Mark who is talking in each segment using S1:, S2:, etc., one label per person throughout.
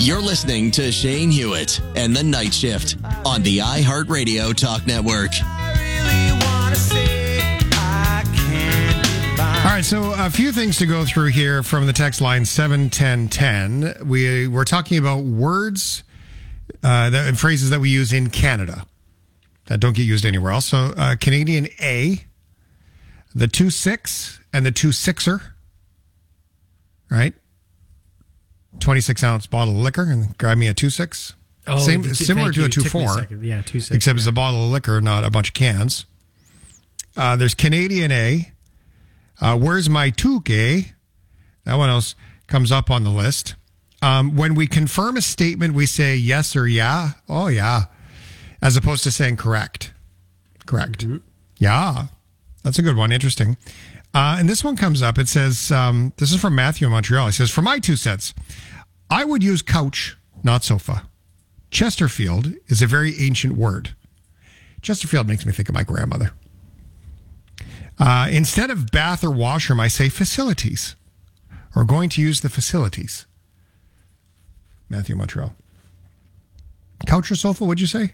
S1: You're listening to Shane Hewitt and the Night Shift on the iHeartRadio Talk Network.
S2: All right, so a few things to go through here from the text line 71010. We're talking about words and phrases that we use in Canada that don't get used anywhere else. So Canadian A, the 2-6 and the 2-6er, right? 26-ounce bottle of liquor and grab me a 2-6.
S3: Oh,
S2: similar to a 2-4.
S3: Yeah, 2-6.
S2: Except it's a bottle of liquor, not a bunch of cans. There's Canadian A. Where's my touquet? That one else comes up on the list. When we confirm a statement, we say yes or yeah. Oh, yeah. As opposed to saying correct. Correct. Mm-hmm. Yeah. That's a good one. Interesting. And this one comes up. It says, this is from Matthew in Montreal. He says, for my 2 cents, I would use couch, not sofa. Chesterfield is a very ancient word. Chesterfield makes me think of my grandmother. Instead of bath or washroom, I say facilities. Or going to use the facilities. Matthew Montreal. Couch or sofa, would you say?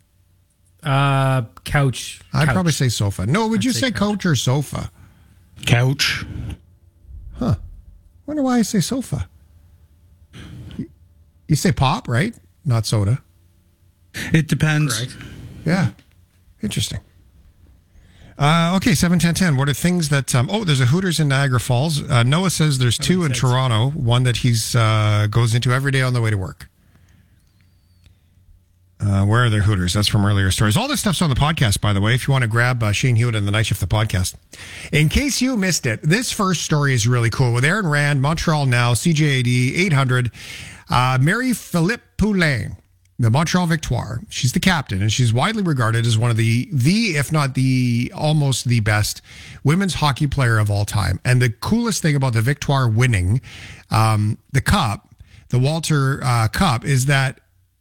S3: Couch.
S2: I'd probably say sofa. No, would you say couch or sofa?
S4: Couch.
S2: Huh. Wonder why I say sofa. You say pop, right? Not soda.
S4: It depends.
S3: Correct.
S2: Yeah. Interesting. Okay, 71010. What are things that... there's a Hooters in Niagara Falls. Noah says there's 2 in Toronto. One that he's goes into every day on the way to work. Where are their Hooters? That's from earlier stories. All this stuff's on the podcast, by the way, if you want to grab Shane Hewitt and the Night Shift, the podcast. In case you missed it, this first story is really cool. With Aaron Rand, Montreal Now, CJAD 800, Marie-Philippe Poulin, the Montreal Victoire. She's the captain, and she's widely regarded as one of the if not the, almost the best women's hockey player of all time. And the coolest thing about the Victoire winning the cup, the Walter Cup, is that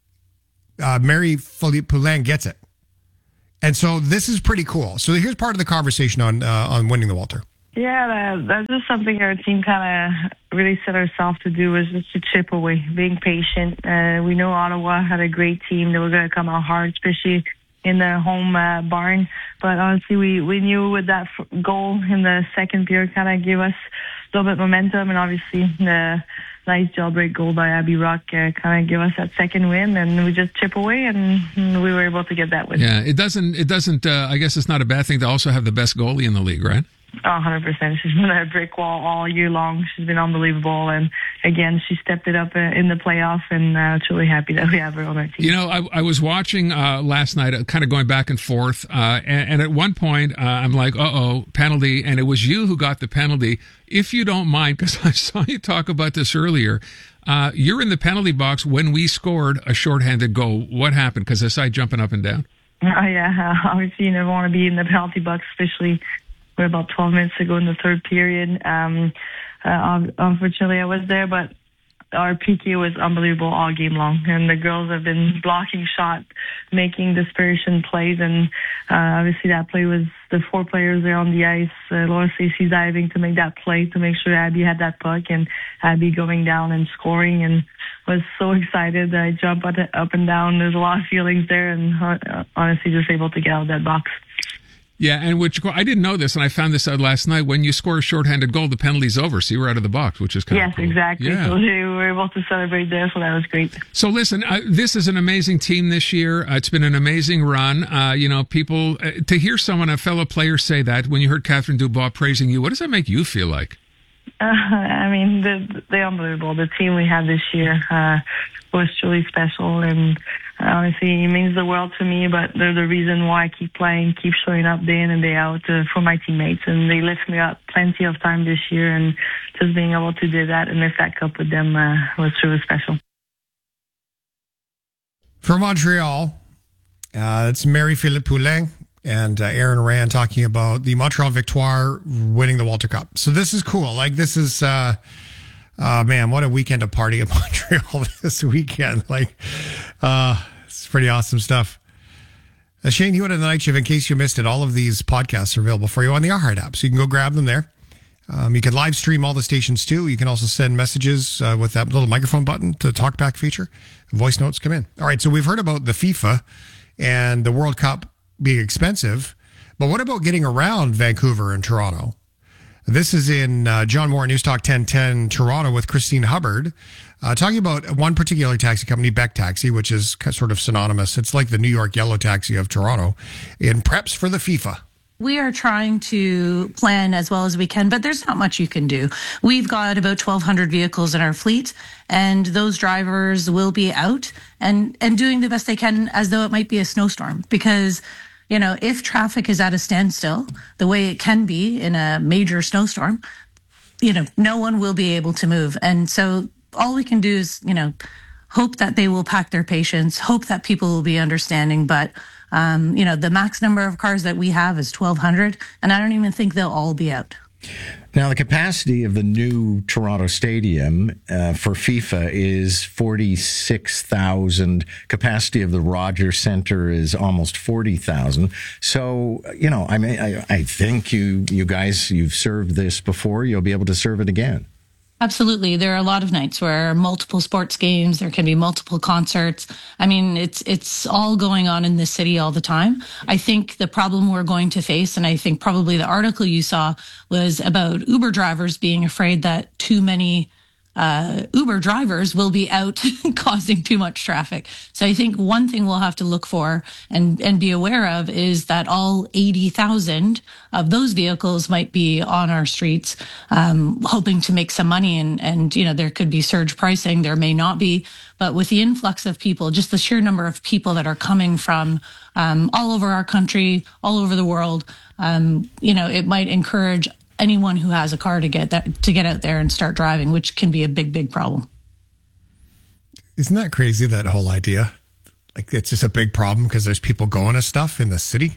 S2: Marie-Philippe Poulin gets it. And so this is pretty cool. So here's part of the conversation on winning the Walter.
S5: Yeah, that's just something our team kind of really set ourselves to do, was just to chip away, being patient. We know Ottawa had a great team. They were going to come out hard, especially in the home barn. But honestly, we knew with that goal in the second period kind of gave us a little bit of momentum. And obviously the nice jailbreak goal by Abby Rock kind of gave us that second win. And we just chip away and we were able to get that win.
S6: Yeah, it doesn't, I guess it's not a bad thing to also have the best goalie in the league, right?
S5: 100%. She's been a brick wall all year long. She's been unbelievable. And again, she stepped it up in the playoff, and truly happy that we have her on our team.
S6: You know, I was watching last night, kind of going back and forth. And at one point, I'm like, penalty. And it was you who got the penalty. If you don't mind, because I saw you talk about this earlier, you're in the penalty box when we scored a shorthanded goal. What happened? Because I saw you jumping up and down.
S5: Oh, yeah. Obviously, you never want to be in the penalty box, especially we're about 12 minutes to go in the third period. Unfortunately, I was there, but our PK was unbelievable all game long. And the girls have been blocking shot, making desperation plays. And obviously that play was the 4 players there on the ice. Laura Stacey diving to make that play, to make sure Abby had that puck, and Abby going down and scoring. And was so excited. I jumped up and down. There's a lot of feelings there, and honestly just able to get out of that box.
S6: Yeah, and I didn't know this, and I found this out last night. When you score a shorthanded goal, the penalty's over, so you were out of the box, which is kind of cool.
S5: Yes, exactly.
S6: Yeah.
S5: So we were able to celebrate there, so that was great.
S6: So listen, this is an amazing team this year. It's been an amazing run. People, to hear a fellow player say that, when you heard Catherine Dubois praising you, what does that make you feel like?
S5: I mean, they're unbelievable. The team we had this year was truly special, and honestly, it means the world to me, but they're the reason why I keep playing, keep showing up day in and day out for my teammates, and they lift me up plenty of time this year, and just being able to do that and lift that cup with them was truly special.
S2: From Montreal, it's Marie-Philippe Poulin and Aaron Rand talking about the Montreal Victoire winning the Walter Cup. So this is cool. Like, this is... man, what a weekend of party in Montreal this weekend. It's pretty awesome stuff. Shane Hewitt and the Night Shift, in case you missed it, all of these podcasts are available for you on the iHeart app, so you can go grab them there. You can live stream all the stations too. You can also send messages with that little microphone button, the talkback feature. Voice notes come in. All right, so we've heard about the FIFA and the World Cup being expensive, but what about getting around Vancouver and Toronto? This is in John Moore, News Talk 1010 Toronto with Christine Hubbard, talking about one particular taxi company, Beck Taxi, which is sort of synonymous. It's like the New York Yellow Taxi of Toronto, in preps for the FIFA.
S3: We are trying to plan as well as we can, but there's not much you can do. We've got about 1,200 vehicles in our fleet, and those drivers will be out and doing the best they can as though it might be a snowstorm. Because, you know, if traffic is at a standstill, the way it can be in a major snowstorm, you know, no one will be able to move. And so all we can do is, you know, hope that they will pack their patience, hope that people will be understanding, but you know, the max number of cars that we have is 1,200, and I don't even think they'll all be out.
S7: Now, the capacity of the new Toronto Stadium for FIFA is 46,000. Capacity of the Rogers Centre is almost 40,000. So, you know, I mean, I think you guys, you've served this before. You'll be able to serve it again.
S3: Absolutely. There are a lot of nights where multiple sports games, there can be multiple concerts. I mean, it's all going on in this city all the time. I think the problem we're going to face, and I think probably the article you saw was about Uber drivers being afraid that too many Uber drivers will be out causing too much traffic. So I think one thing we'll have to look for and be aware of is that all 80,000 of those vehicles might be on our streets, hoping to make some money. And, you know, there could be surge pricing. There may not be. But with the influx of people, just the sheer number of people that are coming from all over our country, all over the world, you know, it might encourage anyone who has a car to get out there and start driving, which can be a big problem.
S2: Isn't that crazy, that whole idea? Like, it's just a big problem because there's people going to stuff in the city.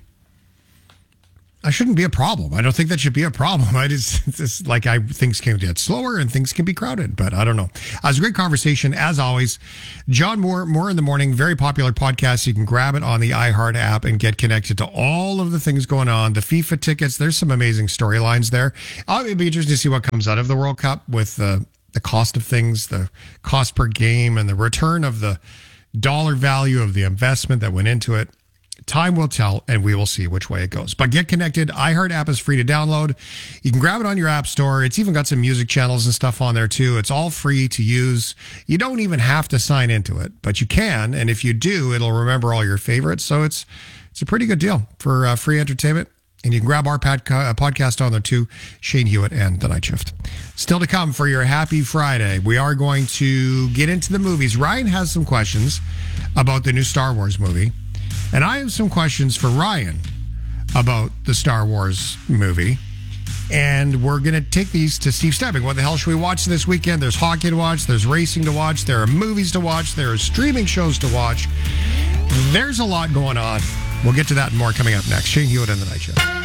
S2: That shouldn't be a problem. I don't think that should be a problem. Things can get slower and things can be crowded, but I don't know. It was a great conversation, as always. John Moore, More in the Morning, very popular podcast. You can grab it on the iHeart app and get connected to all of the things going on. The FIFA tickets, there's some amazing storylines there. It'd be interesting to see what comes out of the World Cup with the cost of things, the cost per game, and the return of the dollar value of the investment that went into it. Time will tell, and we will see which way it goes. But get connected. iHeart app is free to download. You can grab it on your app store. It's even got some music channels and stuff on there, too. It's all free to use. You don't even have to sign into it, but you can. And if you do, it'll remember all your favorites. So it's a pretty good deal for free entertainment. And you can grab our podcast on there, too, Shane Hewitt and The Night Shift. Still to come for your happy Friday, we are going to get into the movies. Ryan has some questions about the new Star Wars movie. And I have some questions for Ryan about the Star Wars movie. And we're going to take these to Steve Stebbing. What the hell should we watch this weekend? There's hockey to watch. There's racing to watch. There are movies to watch. There are streaming shows to watch. There's a lot going on. We'll get to that and more coming up next. Shane Hewitt and The Night Show.